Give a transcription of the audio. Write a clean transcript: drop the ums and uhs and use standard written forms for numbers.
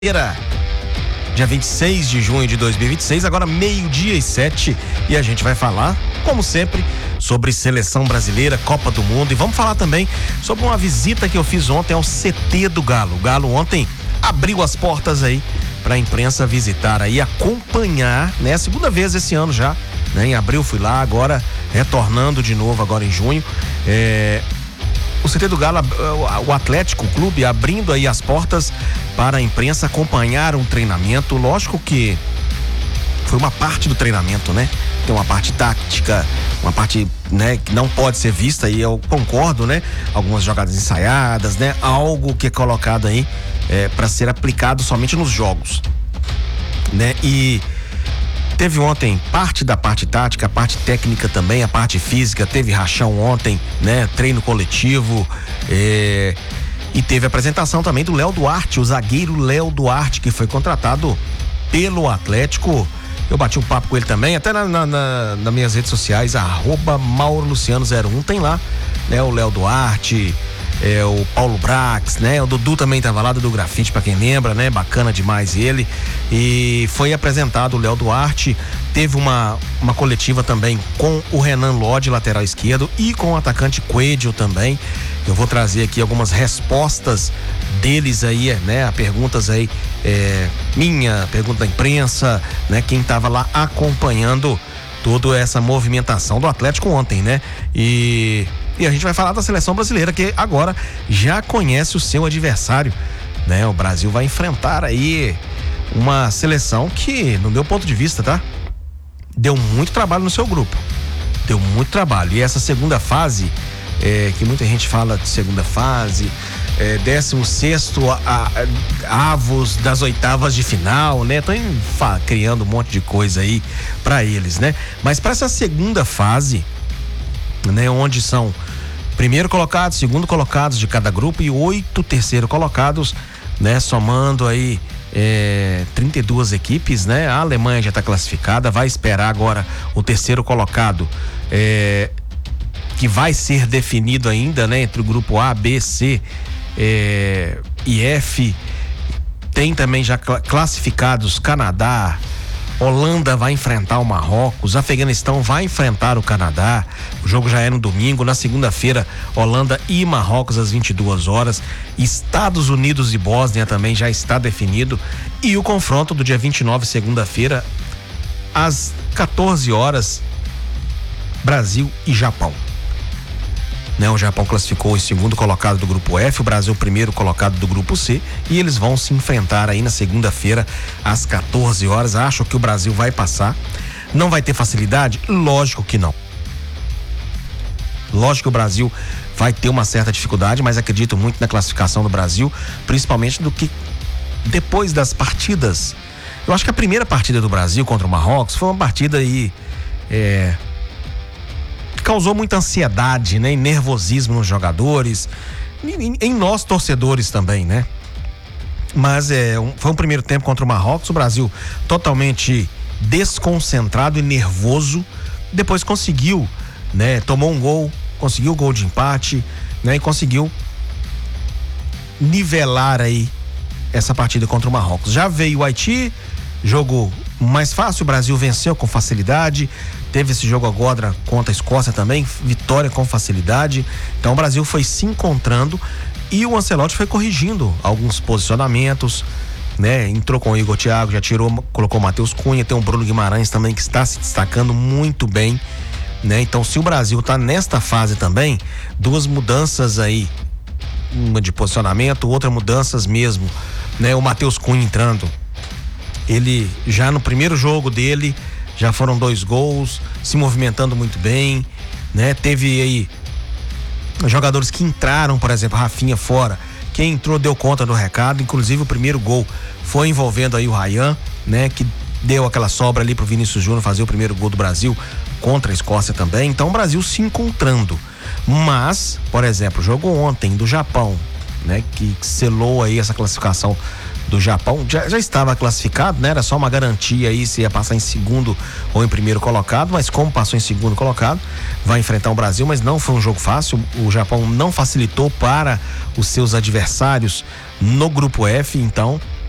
Dia 26 de junho de 2026, agora 12:07, e a gente vai falar, como sempre, sobre seleção brasileira, Copa do Mundo, e vamos falar também sobre uma visita que eu fiz ontem ao CT do Galo. O Galo ontem abriu as portas aí para a imprensa visitar aí, acompanhar, né? A segunda vez esse ano já, né? Em abril fui lá, agora retornando de novo agora em junho. O CT do Galo, o Atlético Clube, abrindo aí as portas para a imprensa acompanhar um treinamento. Lógico que foi uma parte do treinamento, né? Tem uma parte tática, uma parte, né, que não pode ser vista, e eu concordo, né? Algumas jogadas ensaiadas, né? Algo que é colocado aí para ser aplicado somente nos jogos, né? E teve ontem parte da parte tática, a parte técnica também, a parte física. Teve rachão ontem, né? Treino coletivo, e teve a apresentação também do Léo Duarte, o zagueiro Léo Duarte, que foi contratado pelo Atlético. Eu bati um papo com ele também, até nas minhas redes sociais, @MauroLuciano01, tem lá, né? O Léo Duarte, o Paulo Brax, né? O Dudu também tava lá, do Grafite, pra quem lembra, né? Bacana demais ele. E foi apresentado o Léo Duarte. Teve uma coletiva também com o Renan Lodge, lateral esquerdo, e com o atacante Coelho também. Eu vou trazer aqui algumas respostas deles aí, né? A perguntas aí, minha pergunta da imprensa, né? Quem tava lá acompanhando toda essa movimentação do Atlético ontem, né? E a gente vai falar da seleção brasileira, que agora já conhece o seu adversário, né? O Brasil vai enfrentar aí uma seleção que, no meu ponto de vista, tá? Deu muito trabalho no seu grupo. Deu muito trabalho. E essa segunda fase, que muita gente fala de segunda fase, 16º avos das oitavas de final, né? Estão criando um monte de coisa aí pra eles, né? Mas para essa segunda fase, né, onde são primeiro colocados, segundo colocados de cada grupo e 8 terceiro colocados, né, somando aí 32 equipes, né? A Alemanha já está classificada, vai esperar agora o terceiro colocado, que vai ser definido ainda, né, entre o grupo A, B, C e F. Tem também já classificados Canadá, Holanda vai enfrentar o Marrocos, Afeganistão vai enfrentar o Canadá. O jogo já é no domingo. Na segunda-feira, Holanda e Marrocos às 22 horas. Estados Unidos e Bósnia também já está definido. E o confronto do dia 29, segunda-feira, às 14 horas, Brasil e Japão. Né, o Japão classificou o segundo colocado do grupo F, o Brasil o primeiro colocado do grupo C, e eles vão se enfrentar aí na segunda-feira às 14 horas. Acho que o Brasil vai passar. Não vai ter facilidade? Lógico que não. Lógico que o Brasil vai ter uma certa dificuldade, mas acredito muito na classificação do Brasil, principalmente do que depois das partidas. Eu acho que a primeira partida do Brasil contra o Marrocos foi uma partida aí causou muita ansiedade, né? E nervosismo nos jogadores, em nós torcedores também, né? Mas foi um primeiro tempo contra o Marrocos, o Brasil totalmente desconcentrado e nervoso. Depois conseguiu, né? Tomou um gol, conseguiu o gol de empate, né? E conseguiu nivelar aí essa partida contra o Marrocos. Já veio o Haiti, jogo mais fácil, o Brasil venceu com facilidade. Teve esse jogo agora contra a Escócia também, vitória com facilidade. Então o Brasil foi se encontrando e o Ancelotti foi corrigindo alguns posicionamentos, né? Entrou com o Igor Thiago, já colocou o Matheus Cunha, tem o Bruno Guimarães também, que está se destacando muito bem, né? Então, se o Brasil tá nesta fase também, duas mudanças aí, uma de posicionamento, outra mudanças mesmo, né? O Matheus Cunha entrando, ele já no primeiro jogo dele já foram 2 gols, se movimentando muito bem, né? Teve aí jogadores que entraram, por exemplo, Rafinha fora. Quem entrou deu conta do recado, inclusive o primeiro gol foi envolvendo aí o Ryan, né? Que deu aquela sobra ali pro Vinícius Júnior fazer o primeiro gol do Brasil contra a Escócia também. Então o Brasil se encontrando. Mas, por exemplo, o jogo ontem do Japão, né? Que selou aí essa classificação do Japão, já estava classificado, né? Era só uma garantia aí se ia passar em segundo ou em primeiro colocado, mas como passou em segundo colocado, vai enfrentar o Brasil, mas não foi um jogo fácil. O Japão não facilitou para os seus adversários no grupo F, então